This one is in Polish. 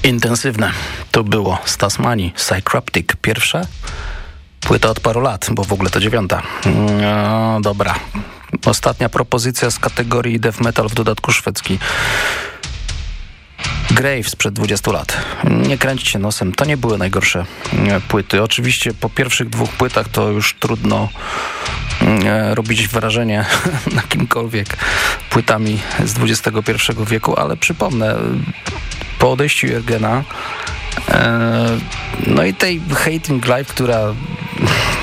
Intensywne. To było z Tasmanii, Psycroptic. Pierwsza płyta od paru lat, bo w ogóle to 9. No, dobra. Ostatnia propozycja z kategorii death metal, w dodatku szwedzki. Grave sprzed 20 lat. Nie kręcić się nosem, to nie były najgorsze płyty. Oczywiście po pierwszych 2 płytach to już trudno robić wrażenie na kimkolwiek płytami z XXI wieku, ale przypomnę, po odejściu Jurgena, no i tej Hating Life, która